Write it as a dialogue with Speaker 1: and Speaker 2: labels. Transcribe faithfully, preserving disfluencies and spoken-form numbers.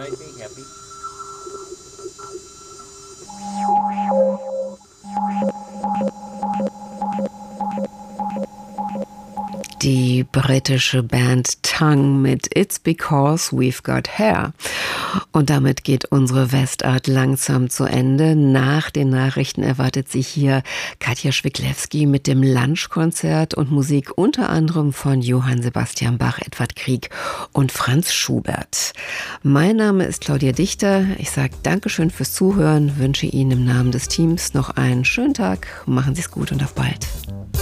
Speaker 1: Die britische Band Tongue mit It's Because We've Got Hair. Und damit geht unsere Westart langsam zu Ende. Nach den Nachrichten erwartet sich hier Katja Schwiklewski mit dem Lunchkonzert und Musik unter anderem von Johann Sebastian Bach, Edvard Grieg und Franz Schubert. Mein Name ist Claudia Dichter. Ich sage Dankeschön fürs Zuhören, wünsche Ihnen im Namen des Teams noch einen schönen Tag. Machen Sie es gut und auf bald.